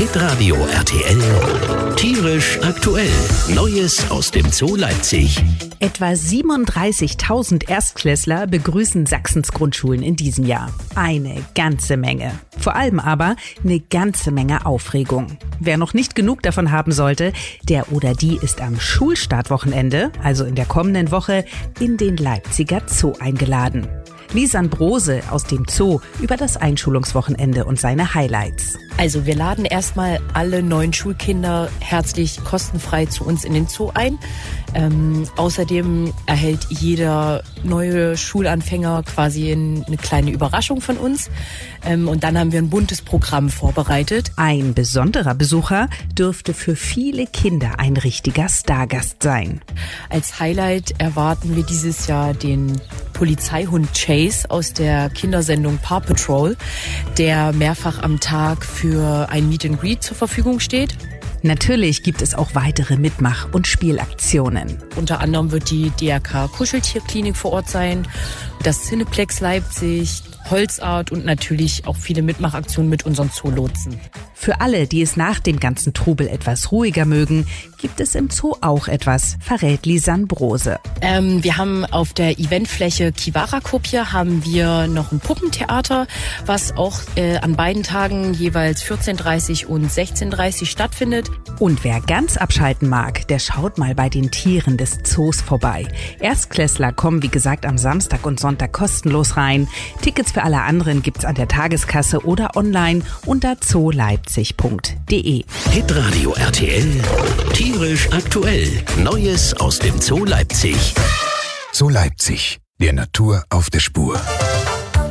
Hitradio RTL, tierisch aktuell. Neues aus dem Zoo Leipzig. Etwa 37.000 Erstklässler begrüßen Sachsens Grundschulen in diesem Jahr. Eine ganze Menge. Vor allem aber eine ganze Menge Aufregung. Wer noch nicht genug davon haben sollte, der oder die ist am Schulstartwochenende, also in der kommenden Woche, in den Leipziger Zoo eingeladen. Lisanne Brose aus dem Zoo über das Einschulungswochenende und seine Highlights. Also wir laden erstmal alle neuen Schulkinder herzlich kostenfrei zu uns in den Zoo ein. Außerdem erhält jeder neue Schulanfänger quasi eine kleine Überraschung von uns. Und dann haben wir ein buntes Programm vorbereitet. Ein besonderer Besucher dürfte für viele Kinder ein richtiger Stargast sein. Als Highlight erwarten wir dieses Jahr den Polizeihund Chase aus der Kindersendung Paw Patrol, der mehrfach am Tag für ein Meet and Greet zur Verfügung steht. Natürlich gibt es auch weitere Mitmach- und Spielaktionen. Unter anderem wird die DRK Kuscheltierklinik vor Ort sein, das Cineplex Leipzig, Holzart und natürlich auch viele Mitmachaktionen mit unseren Zoolotsen. Für alle, die es nach dem ganzen Trubel etwas ruhiger mögen, gibt es im Zoo auch etwas, verrät Lisanne Brose. Wir haben auf der Eventfläche Kiwara-Kopje haben wir noch ein Puppentheater, was auch an beiden Tagen jeweils 14:30 und 16:30 stattfindet. Und wer ganz abschalten mag, der schaut mal bei den Tieren des Zoos vorbei. Erstklässler kommen, wie gesagt, am Samstag und Sonntag kostenlos rein. Tickets für alle anderen gibt's an der Tageskasse oder online unter zooleipzig.de. Hitradio RTL, tierisch aktuell. Neues aus dem Zoo Leipzig. Zoo Leipzig, der Natur auf der Spur.